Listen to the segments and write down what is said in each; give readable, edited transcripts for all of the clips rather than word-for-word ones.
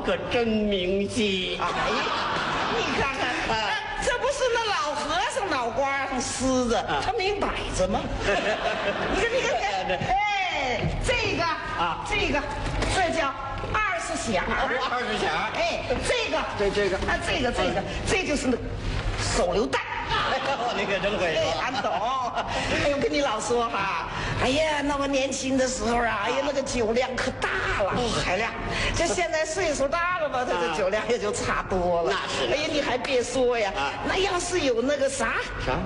可真明细。 哎，你看看，这不是那老和尚脑瓜上撕的，他明摆着吗？你看，哎，这个啊，这叫20响 ，20响。 哎，这个啊，这就是那手榴弹。 你可真会说， 俺懂。哎呦，跟你老说哈，哎呀，那么年轻的时候啊，哎呀，那个酒量可大了，海亮。这现在岁数大了吧，他这酒量也就差多了。 那是。 哎呀，你还别说呀，那要是有那个啥，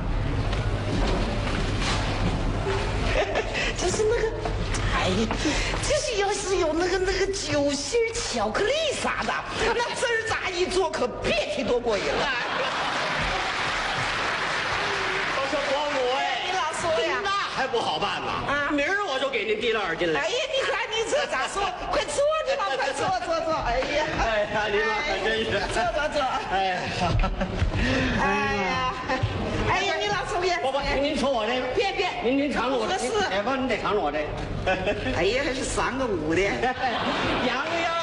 就是那个，哎呀，就是要是有那个酒心巧克力啥的，那汁儿咋一做可别提多过瘾了。 那还不好办吗？啊，明儿我就给您提了2斤来。 哎呀，你看你这咋说？快坐去吧，快坐。哎呀， 哎呀，您老可真是。 坐。哎呀，你老抽烟。 不，您瞅我这个。 别， 您尝我这。 是。 哎，不，您得尝我这个。 哎呀，还是3个5的， 养个样。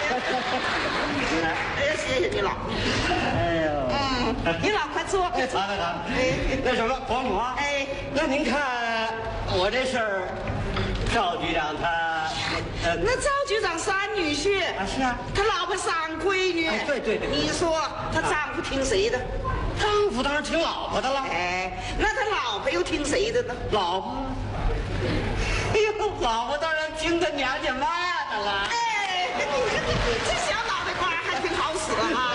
哎呀，谢谢你老。 哎呦。 你老快坐。 好。那什么，伯母啊。哎。那您看我这事儿，赵局长他， 那赵局长3女婿啊，是啊， 他老婆3闺女。 哎，对。 你说他丈夫听谁的？ 丈夫当然听老婆的了。 哎，那他老婆又听谁的呢？ 老婆。哎呦，老婆当然听他娘家妈的了。 哎，这小脑袋瓜还挺好使啊。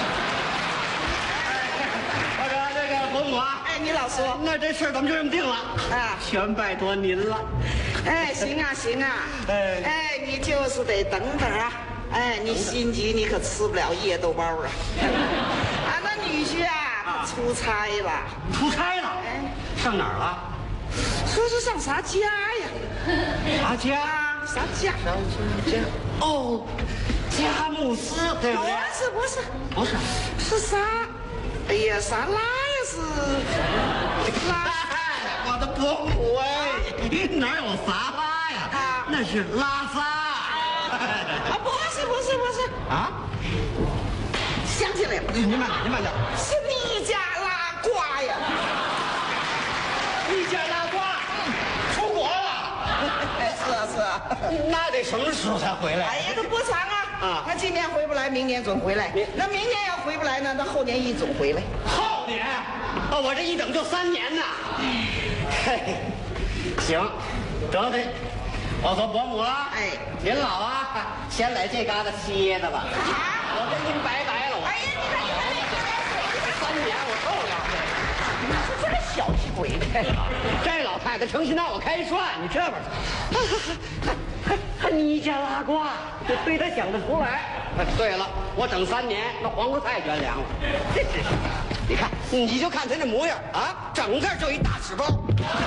这个伯母啊， 哎，你老说， 那这事儿咱们就这么定了啊，全拜托您了。 哎，行啊，哎，你就是得等啊，哎，你心急你可吃不了叶豆包啊。那女婿啊，出差了。 出差了？哎，上哪儿了？ 说是上啥家呀？ 啥家？ 啥家？ 哦，佳木斯，对不对？不是， 是啥？哎呀，啥拉呀？是拉。 我的伯母哎，哪有啥拉呀？那是拉萨。 不是。 啊？ 想起来了， 您慢点。 是你家拉呱呀？ 你家拉呱？出国了？ 是啊。 那得什么时候才回来？ 哎呀，他不长啊。他今年回不来，明年准回来。那明年要回不来呢，那后年一准回来。 后年？我这一等就3年呐。嘿，行，得了，我说伯母啊，哎，您老啊，先来这嘎达歇着吧。我跟您拜拜了。 哎呀，你看 3年我受了这。 这个小气鬼的。 这老太太成心拿我开涮，你这边还你家拉呱，这非他想得出来。对了，我整3年，那黄瓜菜全凉了。这是，你看，你就看他这模样啊，整个就一大纸包。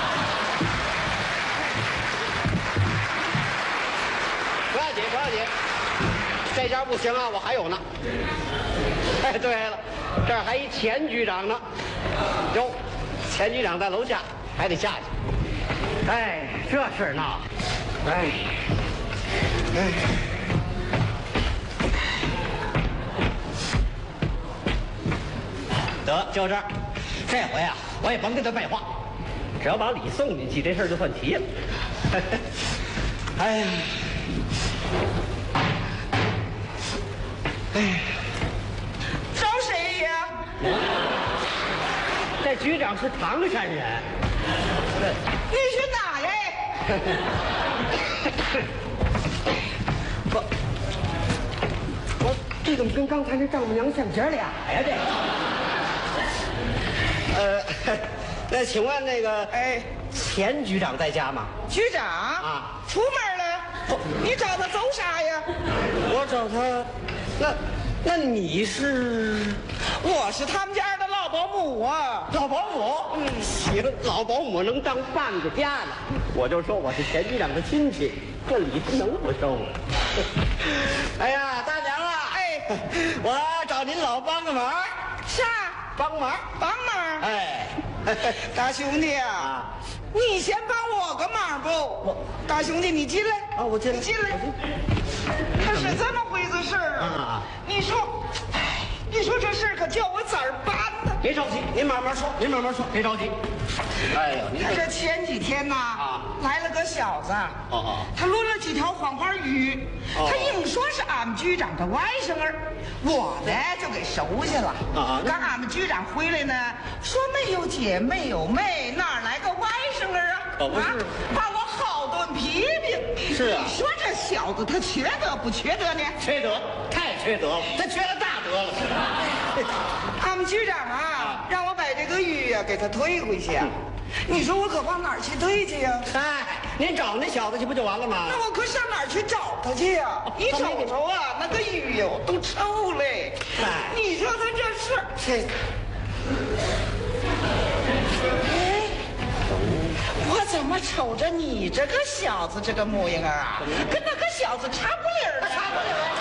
不要紧，这家不行啊，我还有呢。哎，对了，这儿还一钱局长呢。哟，钱局长在楼下，还得下去。哎，这事儿闹，哎。得，就这儿。这回啊，我也甭跟他废话，只要把礼送进去，这事儿就算齐了。哎呀， 找谁呀？ 这局长是唐山人。 你是哪呀？ 我这怎么跟刚才那丈母娘像姐俩呀？这那请问那个钱局长在家吗？ 局长啊，出门了。你找他走啥呀？ 我找他，那你是？ 我是他们家的老保姆啊。 老保姆？行，老保姆能当半个家呢。我就说我是钱局长的亲戚，这礼他能不收吗？哎呀，大娘啊，我找您老帮个忙。 啥？ 帮忙？ 帮忙？ 哎， 大兄弟啊， 你先帮我个忙不？大兄弟，你进来啊，我进来， 你进来。可是这么回事啊！你说，你说这事可叫我咋办呢？ 别着急，您慢慢说，您慢慢说，别着急。哎呦，你这前几天呐，来了个小子，他抡了几条黄花鱼，他硬说是俺们局长的外甥儿，我呢就给收下了。刚俺们局长回来呢，说没有姐没有妹，哪来个外甥儿啊？ 可不是， 把我好顿批评。 是啊， 你说这小子他缺德不缺德呢？ 缺德，太缺德了，他缺了大德了。 俺们局长啊，让我把这个鱼呀给他退回去。你说我可往哪儿去退去呀？ 哎，您找那小子去不就完了吗？ 那我可上哪儿去找他去呀？你瞅瞅啊，那个鱼哟都臭嘞！你说他这是？哎，我怎么瞅着你这个小子这个模样啊，跟那个小子差不离儿？差不离儿。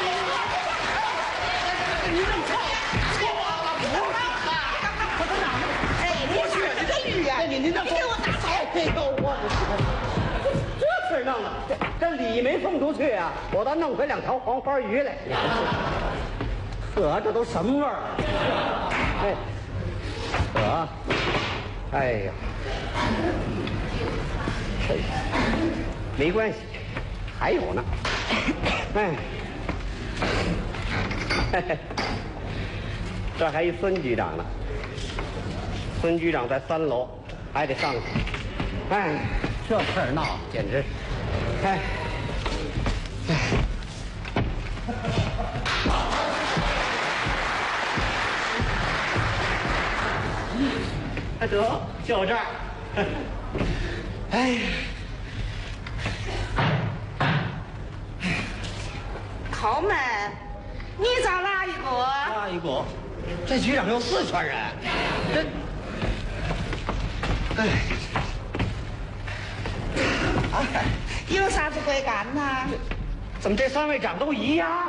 你怎么错了？我在哪儿？哎，你哪个鱼呀？你给我打走！ 哎呦，我的天，这事弄的，这礼没送出去啊，我倒弄回2条黄花鱼来。呵，这都什么味儿？哎呀，没关系，还有呢。这还一孙局长呢，孙局长在3楼，还得上去。这事儿闹简直，得就这儿。 豪门，你咋拉一个？ 拉一个，这局长有4川人， 有啥子贵干呢？ 怎么这3位长都一样？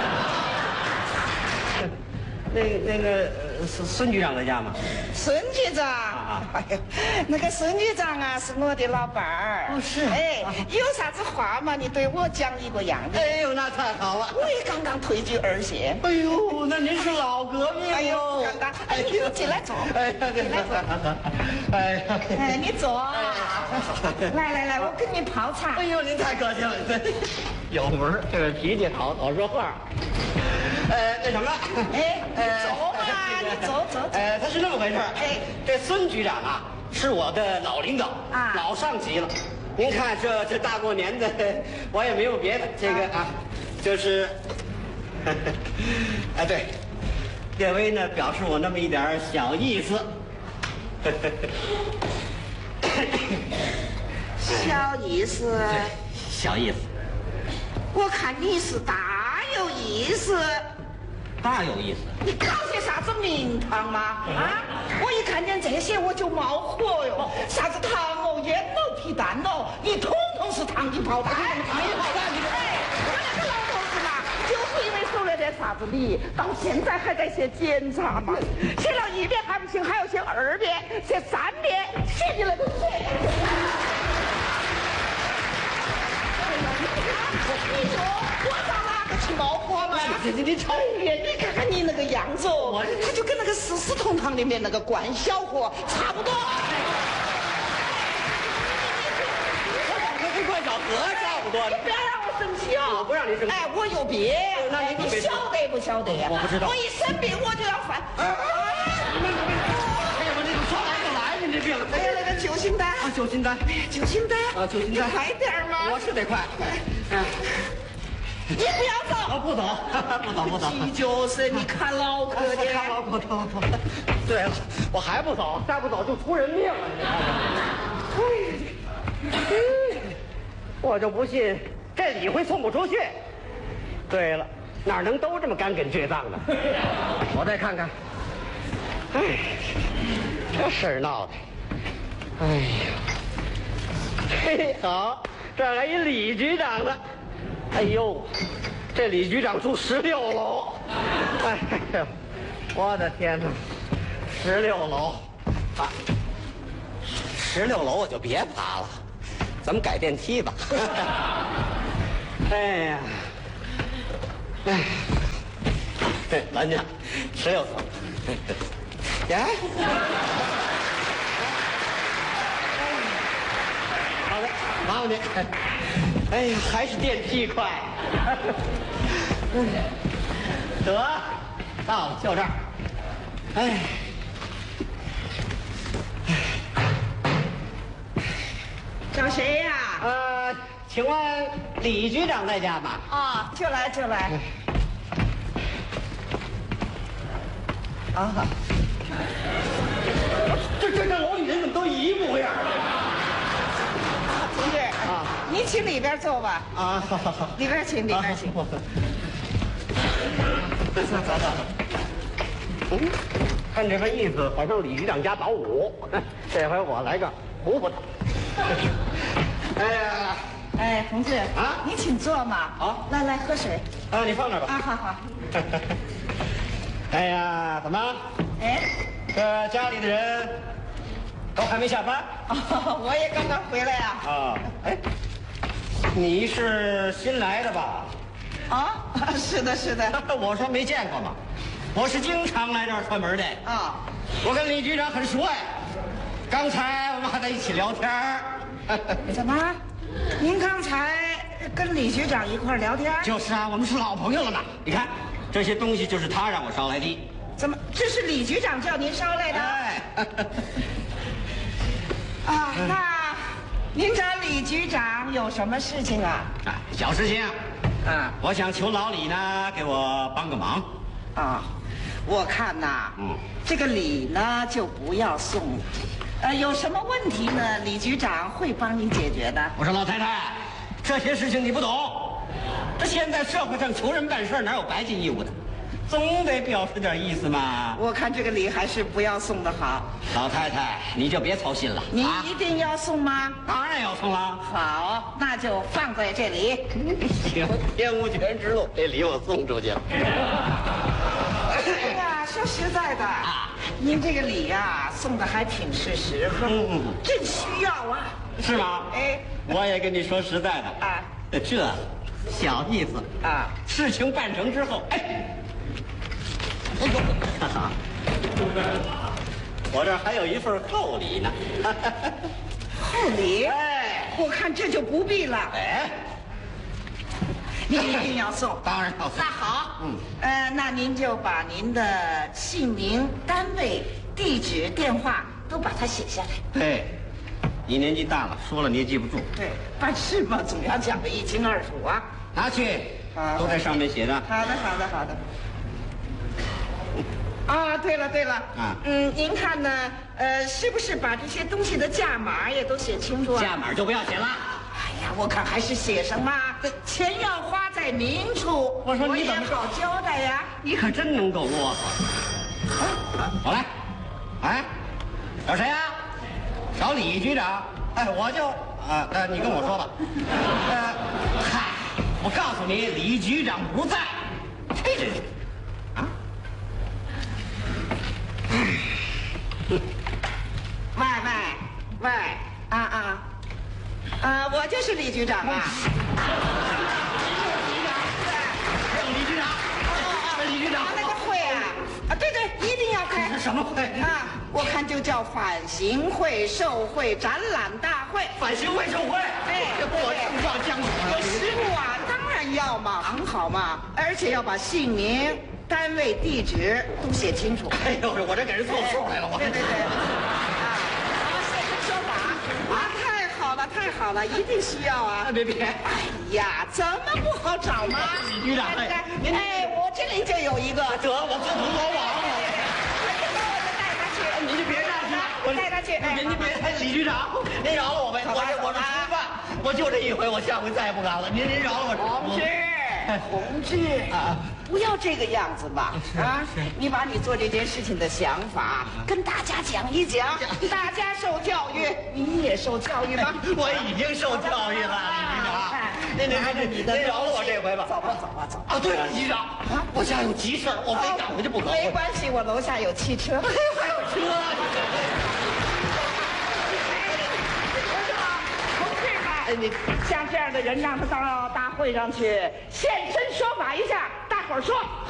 那个孙局长在家吗？ 孙局长，哎呦，那个孙局长啊是我的老伴儿。 是。 哎，有啥子话嘛，你对我讲一个样的。 哎呦，那太好了。 我也刚刚退居2线。 哎呦，那您是老革命。 哎呦，刚刚。哎，你进来坐。进来坐。哎，你坐。来，我给你泡茶。 哎呦，您太客气了，有门儿，这个脾气好，好说话。那什么， 你走嘛，你走。 他是那么回事。这孙局长啊，是我的老领导啊，老上级了。您看这大过年的，我也没有别的，这个啊，就是，对，略微呢表示我那么一点小意思。 小意思。 小意思。 我看你是大有意思。 大有意思！ 你搞些啥子名堂吗？我一看见这些我就冒火哟！啥子糖哦、烟哦、皮蛋哦，你统统是糖衣炮弹！糖衣炮弹！我那个老头子嘛，就是因为收了点啥子礼，到现在还在写检查嘛，写了1遍还不行，还要写2遍，写3遍，写进来都写。你说我咋拉个去冒火嘛？你瞅你看看你那个样子哦，他就跟那个四世同堂里面那个关小伙差不多。 跟关小河差不多。 你不要让我生气哦！ 我不让你生气。 哎，我有病。那你晓得不晓得呀？ 我不知道。 我一生病我就要犯。哎呀，我这说来就来，你这病。 哎呀，那个救心丹啊， 救心丹。 救心丹啊，救心丹。 快点嘛！ 我是得快。 你不要走！ 不走，不走。 急救是，你看牢可的。 看牢可的。对了，我还不走，再不走就出人命了。我就不信这礼会送不出去。对了，哪能都这么干梗倔脏的？我再看看。这事儿闹的，嘿，好，这还一李局长呢。哎呦，这李局长住16楼。哎呀，我的天哪，16楼啊 16楼我就别爬了，咱们改电梯吧。哎呀，哎，对，咱家16层。呀，好的，麻烦您。哎呀，还是电梯快。得，到了，就这儿。哎。 找谁呀？ 请问李局长在家吗？ 啊，就来就来。啊， 这楼里人怎么都一模样的？ 同志啊，您请里边坐吧。 啊，好好好， 里边请，里边请。 走。看这份意思，好像李局长家倒五，这回我来个糊糊他。哎呀， 哎，同志啊， 您请坐嘛。 好， 来来喝水。 啊，你放那儿吧。 啊，好好。 哎呀，怎么？ 哎， 这家里的人都还没下班？ 我也刚刚回来呀。 啊，哎，你是新来的吧？ 啊，是的，是的。 我说没见过嘛，我是经常来这儿串门的。 啊， 我跟李局长很熟哎，刚才我们还在一起聊天儿。 怎么？您刚才跟李局长一块儿聊天？ 就是啊，我们是老朋友了嘛。你看，这些东西就是他让我捎来的。 怎么？这是李局长叫您捎来的？ 哎， 啊，那您找李局长有什么事情啊？ 啊，小事情。 啊， 我想求老李呢给我帮个忙。 啊，我看呐，这个礼呢就不要送。有什么问题呢？李局长会帮你解决的。 我说老太太，这些事情你不懂。这现在社会上求人办事哪有白尽义务的？总得表示点意思嘛。 我看这个礼还是不要送的好。 老太太，你就别操心了。 您一定要送吗？ 当然要送了。 好，那就放在这里。 行，天无绝人之路，这礼我送出去了。 哎呀，说实在的啊，您这个礼呀送的还挺是时候，真需要啊。 是吗？哎，我也跟你说实在的啊，这小意思啊，事情办成之后，哎呦，我这还有一份厚礼呢。 厚礼？ 哎， 我看这就不必了。 哎， 您一定要送， 当然要送。 那好，那您就把您的姓名、单位、地址、电话都把它写下来。 嘿，你年纪大了，说了你也记不住。 对，办事嘛，总要讲个一清二楚啊。 拿去，都在上面写着。 好的，好的，好的。啊，对了对了，啊，您看呢？是不是把这些东西的价码也都写清楚啊？ 价码就不要写了。 哎呀，我看还是写上吧，钱要花在明处。 我说你怎么好交代呀？ 你可真能够啰嗦。我来，哎，找谁呀？找李局长。哎，我就你跟我说吧。嗨，我告诉你，李局长不在。这真是啊。喂， 我就是李局长啊。 李局长，李局长， 那个会啊，对，一定要开。 什么会啊？我看就叫反行会、受贿、展览大会。 反行贿受贿，这不我正撞江湖了。 有实物啊，当然要嘛，很好嘛，而且要把姓名、单位、地址都写清楚。 哎呦，我这给人凑数来了，我。 对。现身说法啊，太好了，一定需要啊！ 别， 哎呀，怎么不好找吗？ 李局长， 我这里就有一个。 得，我自投罗网了。 我就带他去。 你就别带他， 我带他去。 您别带李局长，您饶了我呗，我这吃饭，我就这一回，我下回再也不敢了。您饶了我。 同志啊，不要这个样子嘛！啊，你把你做这件事情的想法跟大家讲一讲，大家受教育，你也受教育吧。 我已经受教育了，李局长。您饶了我这回吧。 走吧。 啊，对了，李局长啊，我家有急事，我非赶回去不可。 没关系，我楼下有汽车， 还有车。 你像这样的人，让他到大会上去现身说法一下，大伙儿说